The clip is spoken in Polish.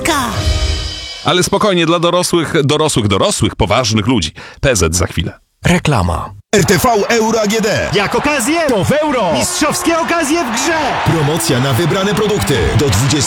Polska! Ale spokojnie, dla dorosłych, poważnych ludzi. PZ za chwilę. Reklama. RTV Euro AGD. Jak okazję, to w euro! Mistrzowskie okazje w grze! Promocja na wybrane produkty do 20.